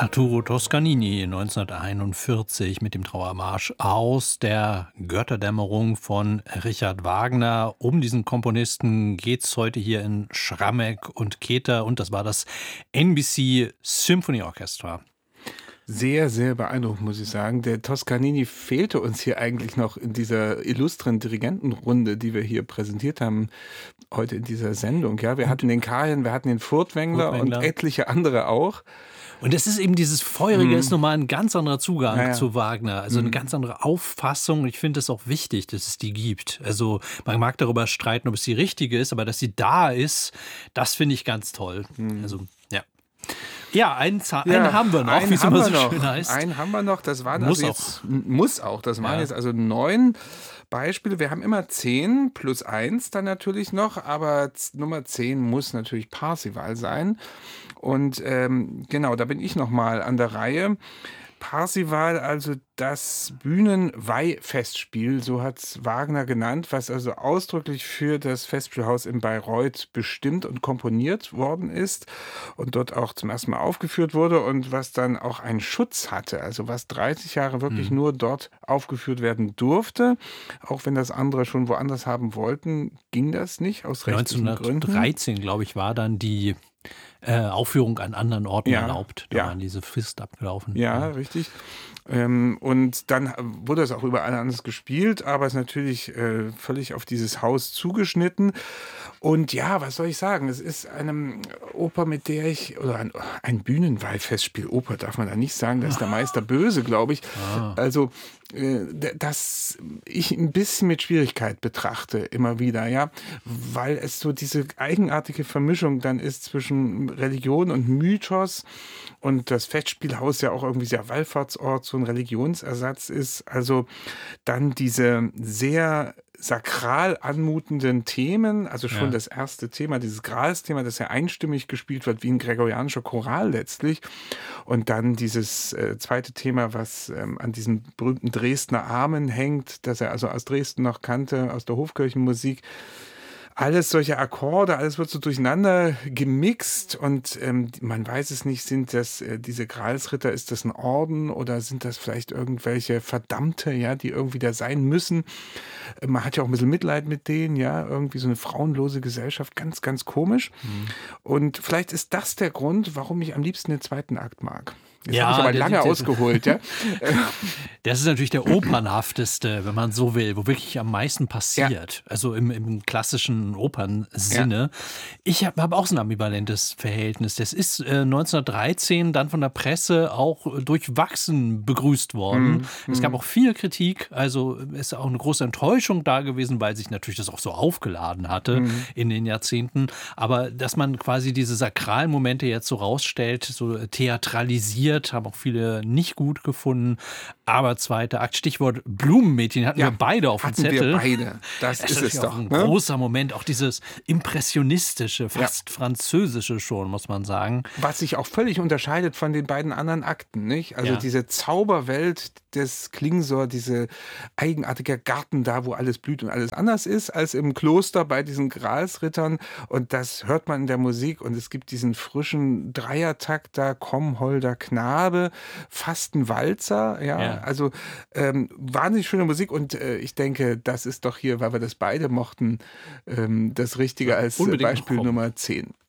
Arturo Toscanini 1941 mit dem Trauermarsch aus der Götterdämmerung von Richard Wagner. Um diesen Komponisten geht's heute hier in Schrammeck und Keter und das war das NBC Symphony Orchestra. Sehr, sehr beeindruckend, muss ich sagen. Der Toscanini fehlte uns hier eigentlich noch in dieser illustren Dirigentenrunde, die wir hier präsentiert haben, heute in dieser Sendung. Ja, wir hatten den Kahin, wir hatten den Furtwängler und etliche andere auch. Und es ist eben dieses Feurige, ist nochmal ein ganz anderer Zugang zu Wagner, also eine ganz andere Auffassung. Ich finde es auch wichtig, dass es die gibt. Also man mag darüber streiten, ob es die richtige ist, aber dass sie da ist, das finde ich ganz toll. Also ja. Ja, einen haben wir noch, wie es immer so schön heißt. Einen haben wir noch, das waren das waren jetzt also 9 Beispiele. Wir haben immer 10 plus 1 dann natürlich noch, aber Nummer 10 muss natürlich Parzival sein. Und genau, da bin ich nochmal an der Reihe. Parzival, also das Bühnenweihfestspiel, so hat es Wagner genannt, was also ausdrücklich für das Festspielhaus in Bayreuth bestimmt und komponiert worden ist und dort auch zum ersten Mal aufgeführt wurde und was dann auch einen Schutz hatte, also was 30 Jahre wirklich nur dort aufgeführt werden durfte, auch wenn das andere schon woanders haben wollten, ging das nicht aus rechtlichen Gründen. 1913, glaube ich, war dann die Aufführung an anderen Orten erlaubt. Da waren diese Frist abgelaufen. Ja, richtig. Und dann wurde es auch überall anders gespielt, aber es ist natürlich völlig auf dieses Haus zugeschnitten. Und ja, was soll ich sagen? Es ist eine Oper, mit der oder ein Bühnenweihfestspiel. Oper darf man da nicht sagen, da ist der Meister böse, glaube ich. Also, das ich ein bisschen mit Schwierigkeit betrachte, immer wieder, ja, weil es so diese eigenartige Vermischung dann ist zwischen Religion und Mythos und das Festspielhaus ja auch irgendwie sehr Wallfahrtsort, so ein Religionsersatz ist. Also dann diese sehr sakral anmutenden Themen, also schon das erste Thema, dieses Gralsthema, das ja einstimmig gespielt wird, wie ein gregorianischer Choral letztlich. Und dann dieses zweite Thema, was an diesem berühmten Dresdner Amen hängt, das er also aus Dresden noch kannte, aus der Hofkirchenmusik. Alles solche Akkorde, alles wird so durcheinander gemixt und man weiß es nicht, sind das diese Gralsritter, ist das ein Orden oder sind das vielleicht irgendwelche Verdammte, ja, die irgendwie da sein müssen. Man hat ja auch ein bisschen Mitleid mit denen, ja, irgendwie so eine frauenlose Gesellschaft, ganz, ganz komisch. Und vielleicht ist das der Grund, warum ich am liebsten den zweiten Akt mag. Jetzt habe ich aber lange ausgeholt, ja. Das ist natürlich der opernhafteste, wenn man so will, wo wirklich am meisten passiert. Also im klassischen Opernsinne. Ich habe auch so ein ambivalentes Verhältnis. Das ist 1913 dann von der Presse auch durchwachsen begrüßt worden. Es gab auch viel Kritik, also ist auch eine große Enttäuschung da gewesen, weil sich natürlich das auch so aufgeladen hatte in den Jahrzehnten. Aber dass man quasi diese sakralen Momente jetzt so rausstellt, so theatralisiert, haben auch viele nicht gut gefunden. Aber zweiter Akt, Stichwort Blumenmädchen, hatten wir beide auf dem Zettel. Wir beide. Das ist es doch. Ein großer Moment, auch dieses impressionistische, fast französische schon, muss man sagen. Was sich auch völlig unterscheidet von den beiden anderen Akten, nicht? Also diese Zauberwelt des Klingsor, diese eigenartige Garten da, wo alles blüht und alles anders ist, als im Kloster bei diesen Gralsrittern. Und das hört man in der Musik. Und es gibt diesen frischen Dreiertakt da, Komm, holder Knabe, fast ein Walzer, also wahnsinnig schöne Musik und ich denke, das ist doch hier, weil wir das beide mochten, das Richtige als Beispiel Nummer 10.